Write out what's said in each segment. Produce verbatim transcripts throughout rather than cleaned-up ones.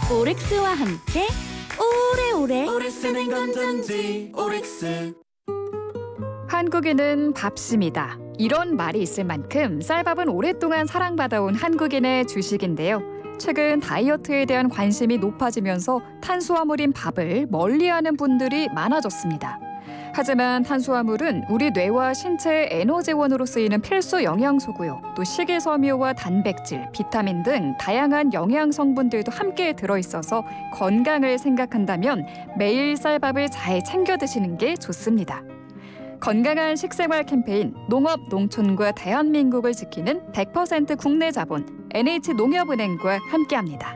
오릭스와 함께 오래오래 오릭스는 건전지 오릭스. 한국인은 밥심이다. 이런 말이 있을 만큼 쌀밥은 오랫동안 사랑받아온 한국인의 주식인데요. 최근 다이어트에 대한 관심이 높아지면서 탄수화물인 밥을 멀리하는 분들이 많아졌습니다. 하지만 탄수화물은 우리 뇌와 신체의 에너지원으로 쓰이는 필수 영양소고요. 또 식이섬유와 단백질, 비타민 등 다양한 영양 성분들도 함께 들어있어서 건강을 생각한다면 매일 쌀밥을 잘 챙겨 드시는 게 좋습니다. 건강한 식생활 캠페인 농업, 농촌과 대한민국을 지키는 백 퍼센트 국내 자본 엔에이치농협은행과 함께합니다.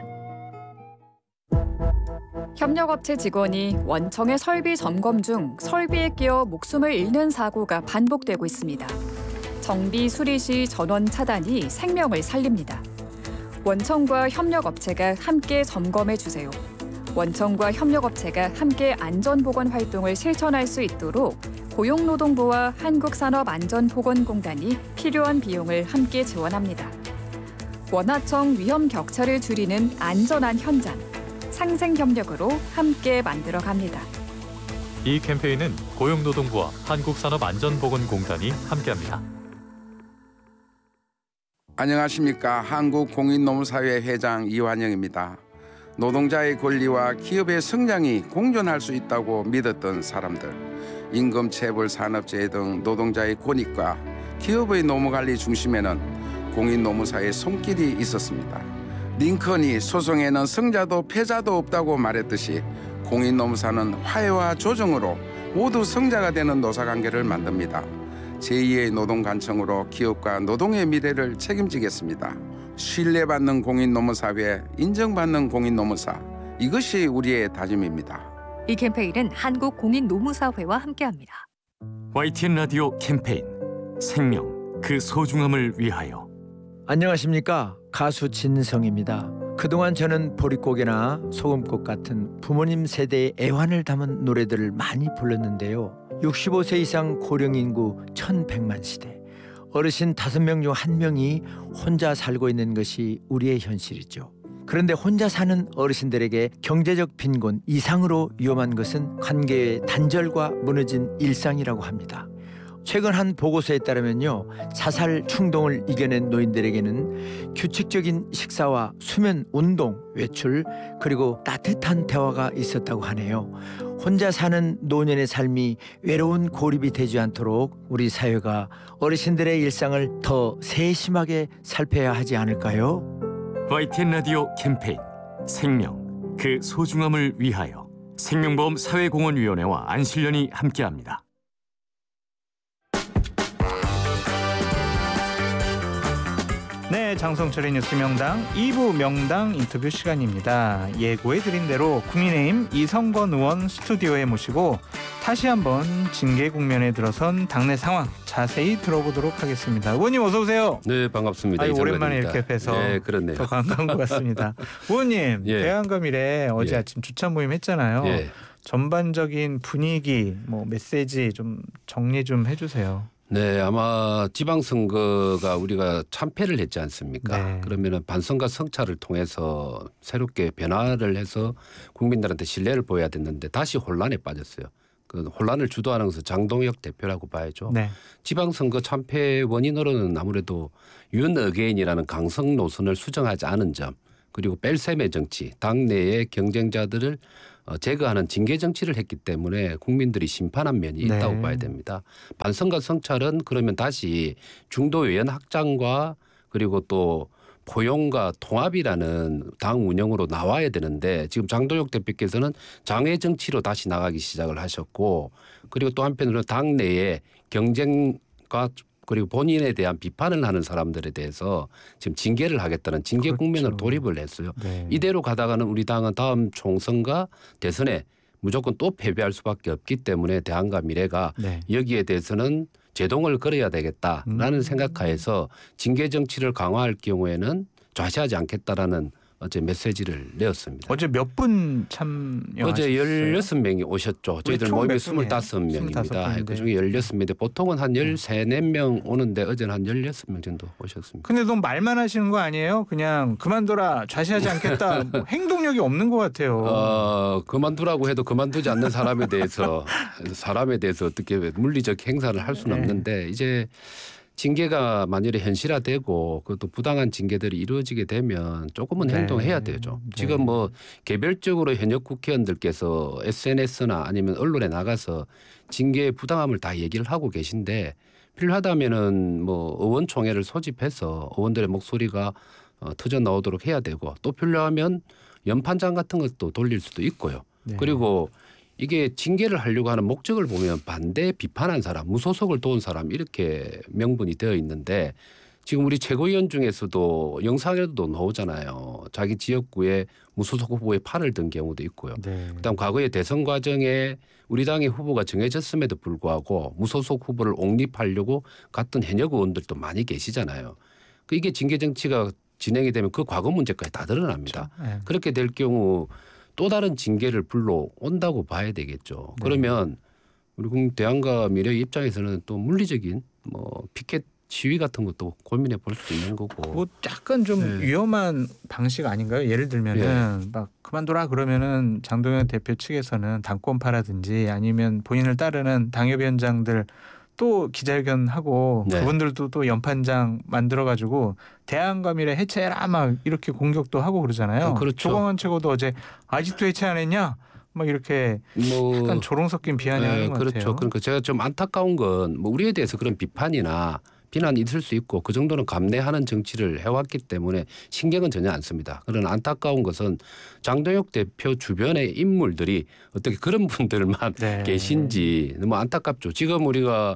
협력업체 직원이 원청의 설비 점검 중 설비에 끼어 목숨을 잃는 사고가 반복되고 있습니다. 정비 수리 시 전원 차단이 생명을 살립니다. 원청과 협력업체가 함께 점검해 주세요. 원청과 협력업체가 함께 안전보건 활동을 실천할 수 있도록 고용노동부와 한국산업안전보건공단이 필요한 비용을 함께 지원합니다. 원하청 위험 격차를 줄이는 안전한 현장, 상생협력으로 함께 만들어갑니다. 이 캠페인은 고용노동부와 한국산업안전보건공단이 함께합니다. 안녕하십니까. 한국공인노무사회 회장 이완영입니다. 노동자의 권리와 기업의 성장이 공존할 수 있다고 믿었던 사람들, 임금체불 산업재해 등 노동자의 권익과 기업의 노무관리 중심에는 공인노무사의 손길이 있었습니다. 링컨이 소송에는 승자도 패자도 없다고 말했듯이 공인노무사는 화해와 조정으로 모두 성자가 되는 노사관계를 만듭니다. 제이의 노동관청으로 기업과 노동의 미래를 책임지겠습니다. 신뢰받는 공인노무사회, 인정받는 공인노무사, 이것이 우리의 다짐입니다. 이 캠페인은 한국공인노무사회와 함께합니다. 와이티엔 라디오 캠페인 생명, 그 소중함을 위하여. 안녕하십니까. 가수 진성입니다. 그동안 저는 보릿고개나 소금꽃 같은 부모님 세대의 애환을 담은 노래들을 많이 불렀는데요. 육십오 세 이상 고령 인구 천백만 시대, 어르신 다섯 명 중 한 명이 혼자 살고 있는 것이 우리의 현실이죠. 그런데 혼자 사는 어르신들에게 경제적 빈곤 이상으로 위험한 것은 관계의 단절과 무너진 일상이라고 합니다. 최근 한 보고서에 따르면요, 자살 충동을 이겨낸 노인들에게는 규칙적인 식사와 수면, 운동, 외출, 그리고 따뜻한 대화가 있었다고 하네요. 혼자 사는 노년의 삶이 외로운 고립이 되지 않도록 우리 사회가 어르신들의 일상을 더 세심하게 살펴야 하지 않을까요? 와이티엔 라디오 캠페인 생명, 그 소중함을 위하여. 생명보험 사회공헌위원회와 안실련이 함께합니다. 네, 장성철의 뉴스 명당 이 부 명당 인터뷰 시간입니다. 예고해드린 대로 국민의힘 이성건 의원 스튜디오에 모시고 다시 한번 징계 국면에 들어선 당내 상황 자세히 들어보도록 하겠습니다. 의원님 어서 오세요. 네, 반갑습니다. 아유, 오랜만에 이렇게 뵈서 네, 그렇네요. 더 반가운 것 같습니다. 의원님, 예. 대한검일에 어제 예. 아침 주차 모임 했잖아요. 예. 전반적인 분위기, 뭐 메시지 좀 정리 좀 해주세요. 네, 아마 지방선거가 우리가 참패를 했지 않습니까? 네. 그러면은 반성과 성찰을 통해서 새롭게 변화를 해서 국민들한테 신뢰를 보여야 됐는데 다시 혼란에 빠졌어요. 그 혼란을 주도하는 것은 장동혁 대표라고 봐야죠. 네. 지방선거 참패 원인으로는 아무래도 윤 어게인이라는 강성 노선을 수정하지 않은 점, 그리고 뺄셈의 정치, 당내의 경쟁자들을 제거하는 징계 정치를 했기 때문에 국민들이 심판한 면이 있다고 네. 봐야 됩니다. 반성과 성찰은 그러면 다시 중도외연 확장과 그리고 또 포용과 통합이라는 당 운영으로 나와야 되는데 지금 장도혁 대표께서는 장외 정치로 다시 나가기 시작을 하셨고, 그리고 또 한편으로는 당내의 경쟁과 그리고 본인에 대한 비판을 하는 사람들에 대해서 지금 징계를 하겠다는 징계 그렇죠. 국면으로 돌입을 했어요. 네. 이대로 가다가는 우리 당은 다음 총선과 대선에 무조건 또 패배할 수밖에 없기 때문에 대한과 미래가 네. 여기에 대해서는 제동을 걸어야 되겠다라는 음. 생각하에서 징계 정치를 강화할 경우에는 좌시하지 않겠다라는 어제 메시지를 내었습니다. 어제 몇 분 참여하셨어요? 어제 열여섯 명이 오셨죠. 저희들 모임이 몇 스물다섯 명입니다. 분인데. 그중에 열여섯 명인데 보통은 한 열세, 네 명 오는데 어제는 한 열여섯 명 정도 오셨습니다. 근데 너무 말만 하시는 거 아니에요? 그냥 그만둬라, 좌시하지 않겠다. 뭐 행동력이 없는 것 같아요. 어, 그만두라고 해도 그만두지 않는 사람에 대해서 사람에 대해서 어떻게 물리적 행사를 할 수는 네. 없는데 이제 징계가 만일에 현실화되고 그것도 부당한 징계들이 이루어지게 되면 조금은 네. 행동해야 되죠. 네. 지금 뭐 개별적으로 현역 국회의원들께서 에스엔에스나 아니면 언론에 나가서 징계의 부당함을 다 얘기를 하고 계신데 필요하다면은 뭐 의원총회를 소집해서 의원들의 목소리가 어, 터져 나오도록 해야 되고 또 필요하면 연판장 같은 것도 돌릴 수도 있고요. 네. 그리고 이게 징계를 하려고 하는 목적을 보면 반대 비판한 사람, 무소속을 도운 사람 이렇게 명분이 되어 있는데 지금 우리 최고위원 중에서도 영상에도 나오잖아요. 자기 지역구에 무소속 후보에 팔을 든 경우도 있고요. 네. 그다음 과거에 대선 과정에 우리 당의 후보가 정해졌음에도 불구하고 무소속 후보를 옹립하려고 갔던 현역 의원들도 많이 계시잖아요. 그 이게 징계 정치가 진행이 되면 그 과거 문제까지 다 드러납니다. 그렇죠. 네. 그렇게 될 경우 또 다른 징계를 불러온다고 봐야 되겠죠. 네. 그러면 우리 대한과 미래의 입장에서는 또 물리적인 뭐 피켓 시위 같은 것도 고민해 볼 수 있는 거고. 뭐 약간 좀 네. 위험한 방식 아닌가요? 예를 들면은 네. 막 그만둬라 그러면은 장동현 대표 측에서는 당권파라든지 아니면 본인을 따르는 당협위원장들 또 기자회견하고 네. 그분들도 또 연판장 만들어가지고 대한과 미래 해체해라 막 이렇게 공격도 하고 그러잖아요. 어, 그렇죠. 조광원 최고도 어제 아직도 해체 안 했냐? 막 이렇게 뭐 약간 조롱 섞인 비아냥하는 네, 것 그렇죠. 같아요. 그러니까 제가 좀 안타까운 건 뭐 우리에 대해서 그런 비판이나 비난이 있을 수 있고 그 정도는 감내하는 정치를 해왔기 때문에 신경은 전혀 안 씁니다. 그러나 안타까운 것은 장동혁 대표 주변의 인물들이 어떻게 그런 분들만 네. 계신지 너무 안타깝죠. 지금 우리가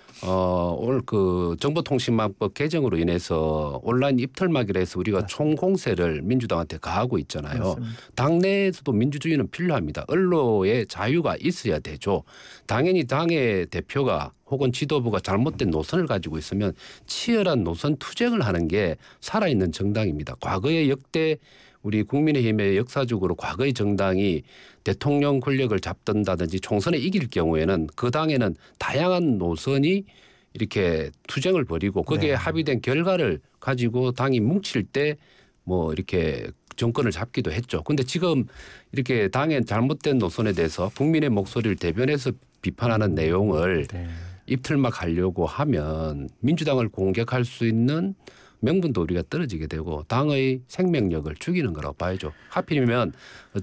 어, 오늘 그 정보통신망법 개정으로 인해서 온라인 입털막이라 해서 우리가 총공세를 민주당한테 가하고 있잖아요. 맞습니다. 당내에서도 민주주의는 필요합니다. 언론의 자유가 있어야 되죠. 당연히 당의 대표가 혹은 지도부가 잘못된 노선을 가지고 있으면 치열한 노선 투쟁을 하는 게 살아있는 정당입니다. 과거의 역대 우리 국민의힘의 역사적으로 과거의 정당이 대통령 권력을 잡든다든지 총선에 이길 경우에는 그 당에는 다양한 노선이 이렇게 투쟁을 벌이고 거기에 네. 합의된 결과를 가지고 당이 뭉칠 때 뭐 이렇게 정권을 잡기도 했죠. 그런데 지금 이렇게 당의 잘못된 노선에 대해서 국민의 목소리를 대변해서 비판하는 내용을 네. 입틀막 하려고 하면 민주당을 공격할 수 있는 명분도 우리가 떨어지게 되고 당의 생명력을 죽이는 거라고 봐야죠. 하필이면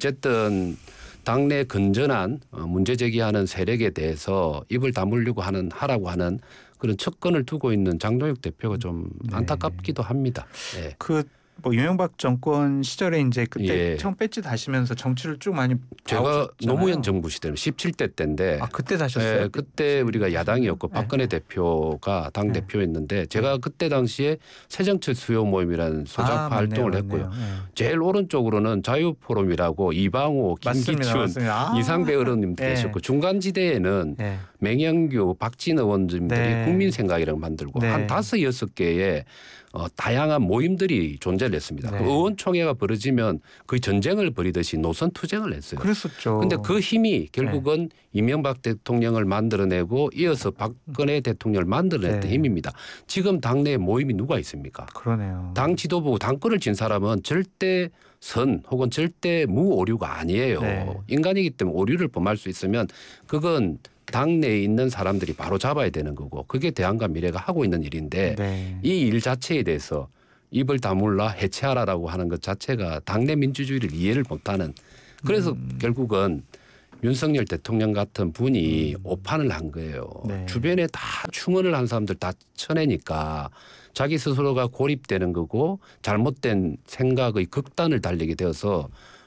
어쨌든 당내 건전한 문제 제기하는 세력에 대해서 입을 다물려고 하는 하라고 하는 그런 척건을 두고 있는 장동혁 대표가 좀 네. 안타깝기도 합니다. 네. 그 뭐 이명박 정권 시절에 이제 그때 예. 처음 배지 다시면서 정치를 쭉 많이 제가 봐오셨잖아요. 노무현 정부 시대는 십칠 대 때인데 아 그때 다셨어요? 네, 그때 우리가 야당이었고 네. 박근혜 대표가 당 네. 대표였는데 제가 그때 당시에 새정치 수요 모임이라는 소작파 아, 맞네요, 활동을 맞네요. 했고요. 네. 제일 오른쪽으로는 자유포럼이라고 이방호, 맞습니다, 김기춘, 맞습니다. 아. 이상배 의원님 네. 계셨고 중간지대에는 네. 맹영규, 박진 의원님들이 네. 국민생각이라고 만들고 네. 한 다섯 여섯 개의 어, 다양한 모임들이 존재를 했습니다. 네. 그 의원총회가 벌어지면 거의 전쟁을 벌이듯이 노선 투쟁을 했어요. 그랬었죠. 그런데 그 힘이 결국은 네. 이명박 대통령을 만들어내고 이어서 박근혜 대통령을 만들어냈던 네. 힘입니다. 지금 당내에 모임이 누가 있습니까? 그러네요. 당 지도부 당권을 진 사람은 절대 선 혹은 절대 무오류가 아니에요. 네. 인간이기 때문에 오류를 범할 수 있으면 그건 당내에 있는 사람들이 바로 잡아야 되는 거고 그게 대한과 미래가 하고 있는 일인데 네. 이 일 자체에 대해서 입을 다물라 해체하라라고 하는 것 자체가 당내 민주주의를 이해를 못하는 그래서 음. 결국은 윤석열 대통령 같은 분이 오판을 한 거예요. 네. 주변에 다 충원을 한 사람들 다 쳐내니까 자기 스스로가 고립되는 거고 잘못된 생각의 극단을 달리게 되어서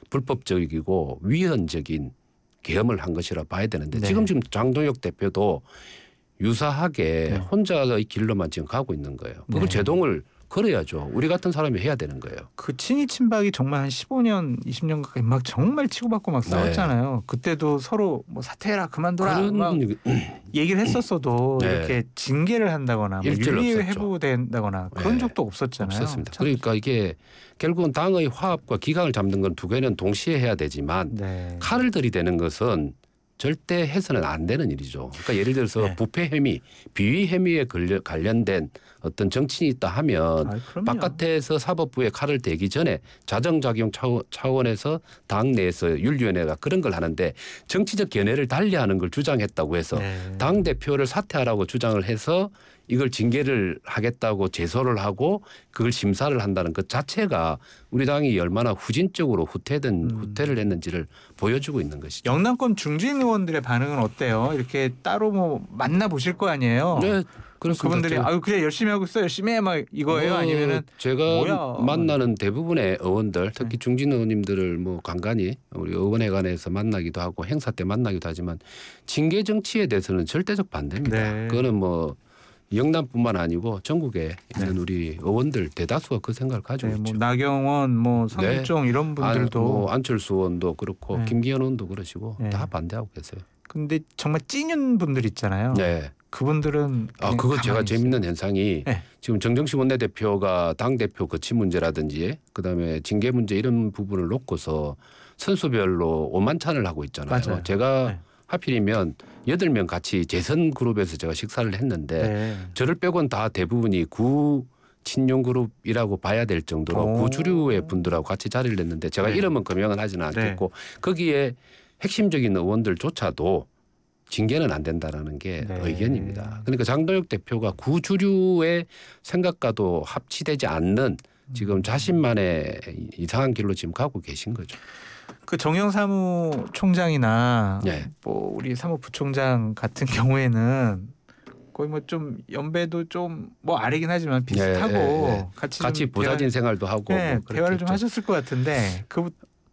불법적이고 위헌적인 계엄을 한 것이라 봐야 되는데 네. 지금 지금 장동혁 대표도 유사하게 네. 혼자의 길로만 지금 가고 있는 거예요. 그걸 네. 제동을 그래야죠. 우리 같은 사람이 해야 되는 거예요. 그 친이 친박이 정말 한 십오 년, 이십 년 가까이 막 정말 치고받고 막 싸웠잖아요. 네. 그때도 서로 뭐 사퇴해라 그만둬라 그런 막 얘기를 했었어도 네. 이렇게 징계를 한다거나 뭐 윤리회부된다거나 그런 네. 적도 없었잖아요. 없었습니다. 참. 그러니까 이게 결국은 당의 화합과 기강을 잡는 건 두 개는 동시에 해야 되지만 네. 칼을 들이대는 것은 절대 해서는 안 되는 일이죠. 그러니까 예를 들어서 네. 부패 혐의, 비위 혐의에 관련된 어떤 정치인이 있다 하면 아이, 바깥에서 사법부에 칼을 대기 전에 자정작용 차원에서 당 내에서 윤리위원회가 그런 걸 하는데 정치적 견해를 달리하는 걸 주장했다고 해서 네. 당 대표를 사퇴하라고 주장을 해서 이걸 징계를 하겠다고 제소를 하고 그걸 심사를 한다는 것 자체가 우리 당이 얼마나 후진적으로 후퇴된 음. 후퇴를 했는지를 보여주고 있는 것이죠. 영남권 중진 의원들의 반응은 어때요? 이렇게 따로 뭐 만나 보실 거 아니에요? 네. 그렇습니다. 그분들이 아유 그래 열심히 하고 있어 열심히 해 막 이거예요? 뭐 아니면은 제가 뭐야? 만나는 대부분의 의원들 특히 중진 의원님들을 뭐 간간히 우리 의원회관에서 만나기도 하고 행사 때 만나기도 하지만 징계 정치에 대해서는 절대적 반대입니다. 네. 그거는 뭐 영남뿐만 아니고 전국에 있는 네. 우리 의원들 대다수가 그 생각을 가지고 네, 있죠. 뭐 나경원, 뭐 성일종 네. 이런 분들도 안, 뭐 안철수 의원도 그렇고 네. 김기현 의원도 그러시고 네. 다 반대하고 계세요. 근데 정말 찐윤 분들 있잖아요. 네. 그분들은 아 그거 제가 재밌는 현상이 네. 지금 정정식 원내대표가 당 대표 거취 문제라든지 그다음에 징계 문제 이런 부분을 놓고서 선수별로 오만찬을 하고 있잖아요. 맞아요. 제가 네. 하필이면 여덟 명 같이 재선 그룹에서 제가 식사를 했는데 네. 저를 빼곤 다 대부분이 구 친윤 그룹이라고 봐야 될 정도로 오. 구주류의 분들하고 같이 자리를 냈는데 제가 네. 이름은 금명은 하지는 않겠고 네. 거기에 핵심적인 의원들조차도 징계는 안 된다라는 게 네. 의견입니다. 그러니까 장동혁 대표가 구주류의 생각과도 합치되지 않는 지금 자신만의 이상한 길로 지금 가고 계신 거죠. 그 정영 사무총장이나 네. 뭐 우리 사무부총장 같은 경우에는 거의 뭐 좀 연배도 좀 뭐 아래긴 하지만 비슷하고 네, 네, 네. 같이 같이 부자진 대화, 생활도 하고 네, 뭐 대화를 좀 하셨을 것 같은데 그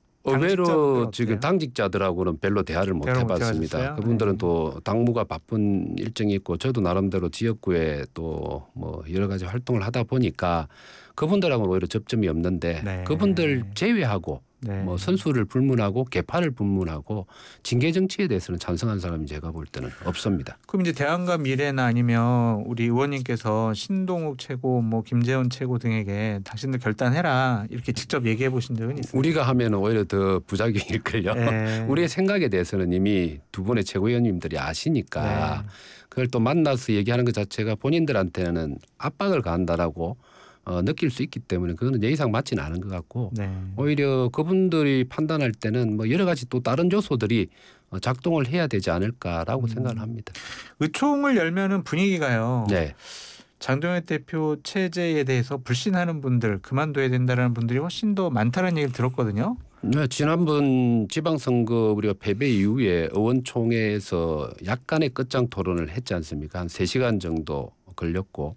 의외로 지금 당직자들하고는 별로 대화를 못 해봤습니다. 못해봤어요? 그분들은 네. 또 당무가 바쁜 일정이 있고 저도 나름대로 지역구에 또 뭐 여러 가지 활동을 하다 보니까 그분들하고는 오히려 접점이 없는데 네. 그분들 제외하고 네. 뭐 선수를 불문하고 개파를 불문하고 징계 정치에 대해서는 찬성한 사람이 제가 볼 때는 없습니다. 그럼 이제 대안과 미래나 아니면 우리 의원님께서 신동욱 최고, 뭐 김재원 최고 등에게 당신들 결단해라 이렇게 직접 얘기해 보신 적은 있어요? 우리가 하면 오히려 더 부작용일걸요. 네. 우리의 생각에 대해서는 이미 두 분의 최고위원님들이 아시니까 네. 그걸 또 만나서 얘기하는 것 자체가 본인들한테는 압박을 가한다라고 어, 느낄 수 있기 때문에 그거는 예의상 맞지는 않은 것 같고 네. 오히려 그분들이 판단할 때는 뭐 여러 가지 또 다른 요소들이 어, 작동을 해야 되지 않을까라고 음. 생각을 합니다. 의총을 열면은 분위기가요. 네. 장동혁 대표 체제에 대해서 불신하는 분들, 그만둬야 된다는 분들이 훨씬 더 많다는 얘기를 들었거든요. 네, 지난번 지방선거 우리가 패배 이후에 의원총회에서 약간의 끝장 토론을 했지 않습니까? 한 세 시간 정도 걸렸고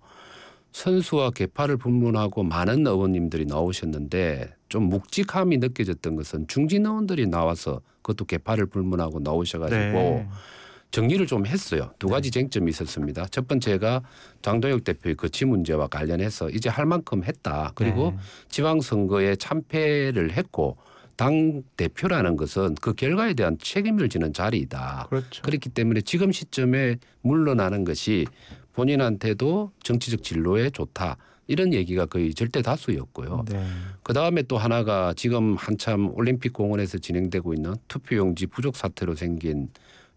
선수와 개파를 불문하고 많은 의원님들이 나오셨는데 좀 묵직함이 느껴졌던 것은 중진 의원들이 나와서 그것도 개파를 불문하고 나오셔가지고 네. 정리를 좀 했어요. 두 가지 쟁점이 있었습니다. 첫 번째가 장동혁 대표의 거취 문제와 관련해서 이제 할 만큼 했다. 그리고 네. 지방선거에 참패를 했고 당 대표라는 것은 그 결과에 대한 책임을 지는 자리이다. 그렇죠. 그렇기 때문에 지금 시점에 물러나는 것이 본인한테도 정치적 진로에 좋다. 이런 얘기가 거의 절대 다수였고요. 네. 그다음에 또 하나가 지금 한참 올림픽 공원에서 진행되고 있는 투표용지 부족 사태로 생긴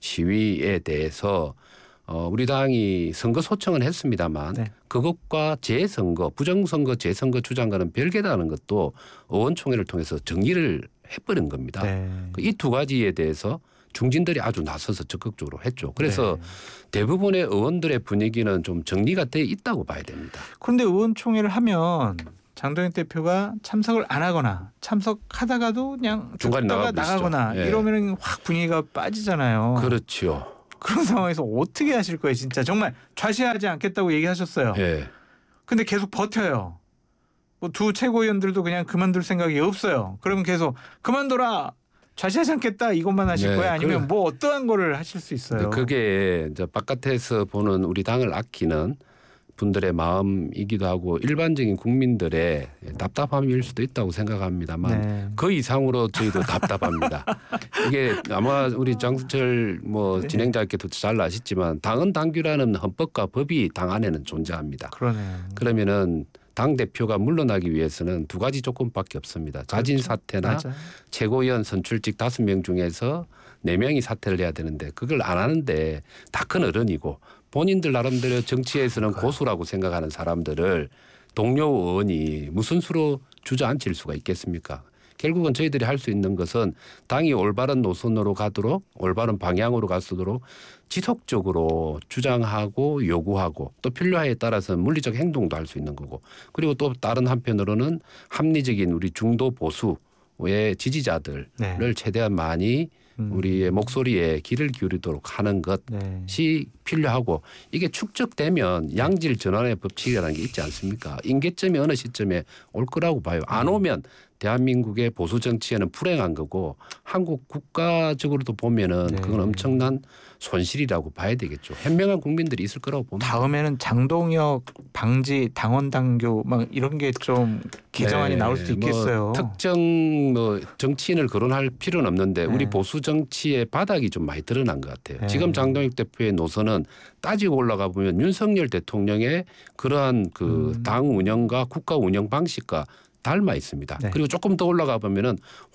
시위에 대해서 어, 우리 당이 선거 소청은 했습니다만 네. 그것과 재선거, 부정선거, 재선거 주장과는 별개다는 것도 의원총회를 통해서 정리를 해버린 겁니다. 네. 이 두 가지에 대해서 중진들이 아주 나서서 적극적으로 했죠. 그래서 네. 대부분의 의원들의 분위기는 좀 정리가 돼 있다고 봐야 됩니다. 그런데 의원총회를 하면 장동혁 대표가 참석을 안 하거나 참석하다가도 그냥 중간에 나가, 나가고 나가거나 예. 이러면 확 분위기가 빠지잖아요. 그렇죠. 그런 상황에서 어떻게 하실 거예요? 진짜 정말 좌시하지 않겠다고 얘기하셨어요. 예. 근데 계속 버텨요. 뭐 두 최고위원들도 그냥 그만둘 생각이 없어요. 그러면 계속 그만둬라. 좌시하지 않겠다 이것만 하실 네, 거예요? 아니면 그, 뭐 어떠한 거를 하실 수 있어요? 그게 이제 바깥에서 보는 우리 당을 아끼는 분들의 마음이기도 하고 일반적인 국민들의 답답함일 수도 있다고 생각합니다만 네. 그 이상으로 저희도 답답합니다. 이게 아마 우리 장수철 뭐 네. 진행자께도 잘 아시지만 당헌 당규라는 헌법과 법이 당 안에는 존재합니다. 그러네요. 그러면은 당 대표가 물러나기 위해서는 두 가지 조건밖에 없습니다. 자진 그렇죠. 사퇴나 맞아요. 최고위원 선출직 다섯 명 중에서 네 명이 사퇴를 해야 되는데 그걸 안 하는데 다 큰 어른이고 본인들 나름대로 정치에서는 고수라고 생각하는 사람들을 동료 의원이 무슨 수로 주저앉힐 수가 있겠습니까? 결국은 저희들이 할 수 있는 것은 당이 올바른 노선으로 가도록 올바른 방향으로 가도록 지속적으로 주장하고 요구하고 또 필요하에 따라서는 물리적 행동도 할 수 있는 거고 그리고 또 다른 한편으로는 합리적인 우리 중도 보수의 지지자들을 네. 최대한 많이 음. 우리의 목소리에 귀를 기울이도록 하는 것이 네. 필요하고 이게 축적되면 양질 전환의 법칙이라는 게 있지 않습니까? 임계점이 어느 시점에 올 거라고 봐요. 안 오면 대한민국의 보수 정치에는 불행한 거고 한국 국가적으로도 보면은 네. 그건 엄청난 손실이라고 봐야 되겠죠. 현명한 국민들이 있을 거라고 봅니다. 다음에는 장동혁 방지 당원 당규 막 이런 게 좀 개정안이 네, 나올 수도 있겠어요. 뭐 특정 뭐 정치인을 거론할 필요는 없는데 네. 우리 보수 정치의 바닥이 좀 많이 드러난 것 같아요. 네. 지금 장동혁 대표의 노선은 따지고 올라가 보면 윤석열 대통령의 그러한 그 음. 당 운영과 국가 운영 방식과 닮아 있습니다. 네. 그리고 조금 더 올라가 보면은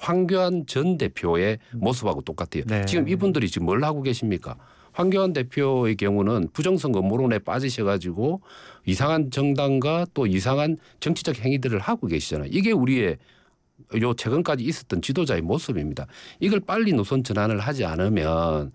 황교안 전 대표의 모습하고 똑같아요. 네. 지금 이분들이 지금 뭘 하고 계십니까? 황교안 대표의 경우는 부정선거 모론에 빠지셔가지고 이상한 정당과 또 이상한 정치적 행위들을 하고 계시잖아요. 이게 우리의 요 최근까지 있었던 지도자의 모습입니다. 이걸 빨리 노선 전환을 하지 않으면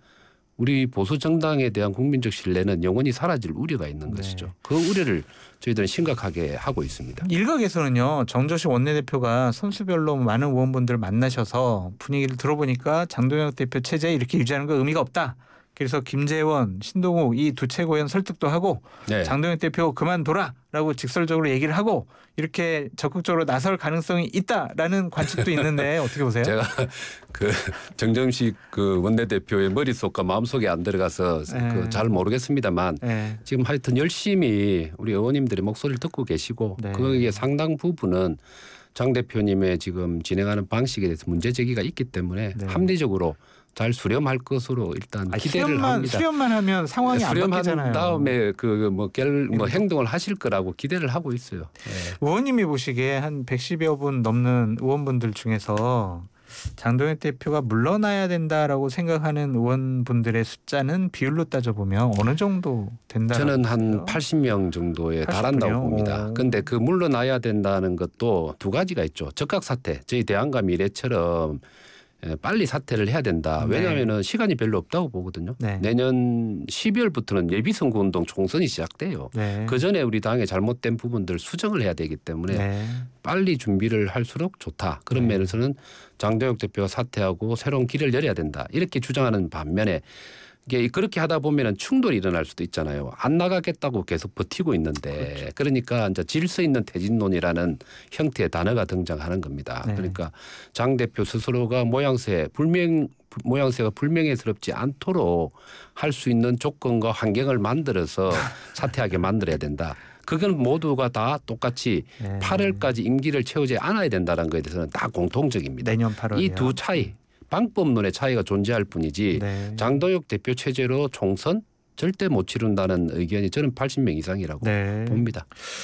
우리 보수 정당에 대한 국민적 신뢰는 영원히 사라질 우려가 있는 네. 것이죠. 그 우려를 저희들은 심각하게 하고 있습니다. 일각에서는요. 정조식 원내대표가 선수별로 많은 의원분들 만나셔서 분위기를 들어보니까 장동혁 대표 체제 이렇게 유지하는 거 의미가 없다. 그래서 김재원, 신동욱 이 두 최고위원 설득도 하고 네. 장동혁 대표 그만둬라라고 직설적으로 얘기를 하고 이렇게 적극적으로 나설 가능성이 있다라는 관측도 있는데 어떻게 보세요? 제가 그 정정식 그 원내대표의 머릿속과 마음속에 안 들어가서 네. 그 잘 모르겠습니다만 네. 지금 하여튼 열심히 우리 의원님들의 목소리를 듣고 계시고 네. 거기에 상당 부분은 장 대표님의 지금 진행하는 방식에 대해서 문제 제기가 있기 때문에 네. 합리적으로 잘 수렴할 것으로 일단 아, 기대를 수렴만, 합니다. 수렴만 하면 상황이 안 수렴한 바뀌잖아요. 다음에 그뭐 뭐 행동을 하실 거라고 기대를 하고 있어요. 네. 의원님이 보시기에 한 백십여 분 넘는 의원분들 중에서 장동혁 대표가 물러나야 된다라고 생각하는 의원분들의 숫자는 비율로 따져보면 어느 정도 된다고 저는 한 보세요? 팔십 명 정도에 팔십 달한다고 분이요? 봅니다. 오. 그런데 그 물러나야 된다는 것도 두 가지가 있죠. 적각 사퇴. 저희 대한과 미래처럼 빨리 사퇴를 해야 된다. 네. 왜냐하면 시간이 별로 없다고 보거든요. 네. 내년 십이월부터는 예비선거운동 총선이 시작돼요. 네. 그 전에 우리 당의 잘못된 부분들 수정을 해야 되기 때문에 네. 빨리 준비를 할수록 좋다. 그런 네. 면에서는 장동혁 대표가 사퇴하고 새로운 길을 열어야 된다. 이렇게 주장하는 반면에 이게 그렇게 하다 보면은 충돌이 일어날 수도 있잖아요. 안 나가겠다고 계속 버티고 있는데 그렇죠. 그러니까 이제 질서 있는 퇴진론이라는 형태의 단어가 등장하는 겁니다. 네. 그러니까 장 대표 스스로가 모양새 불명 모양새가 불명예스럽지 않도록 할 수 있는 조건과 환경을 만들어서 사퇴하게 만들어야 된다. 그건 모두가 다 똑같이 네. 팔월까지 임기를 채우지 않아야 된다는 것에 대해서는 다 공통적입니다. 내년 팔월이요. 이 두 차이, 방법론의 차이가 존재할 뿐이지 네. 장동혁 대표 체제로 총선 절대 못 치른다는 의견이 저는 팔십 명 이상이라고 네. 봅니다.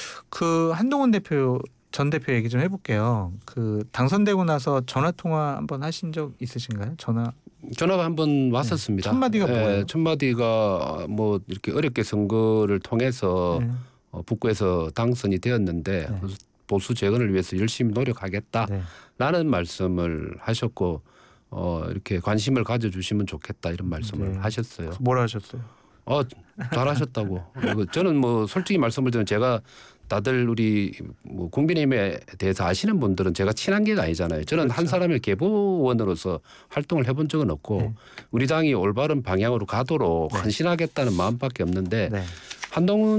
그 한동훈 대표 전 대표 얘기 좀 해볼게요. 그 당선되고 나서 전화 통화 한번 하신 적 있으신가요? 전화 전화가 한번 왔었습니다. 네. 첫 마디가 뭐예요? 첫 마디가 뭐 이렇게 어렵게 선거를 통해서 네. 어, 북구에서 당선이 되었는데 네. 보수 재건을 위해서 열심히 노력하겠다라는 네. 말씀을 하셨고 어, 이렇게 관심을 가져주시면 좋겠다 이런 말씀을 네. 하셨어요. 뭐라 하셨어요? 어, 잘하셨다고. 그리고 저는 뭐 솔직히 말씀을 드리면 제가 다들 우리 뭐 국민의힘에 대해서 아시는 분들은 제가 친한 게 아니잖아요. 저는 그렇죠. 한 사람의 계보원으로서 활동을 해본 적은 없고 네. 우리 당이 올바른 방향으로 가도록 네. 헌신하겠다는 마음밖에 없는데 네. 한동훈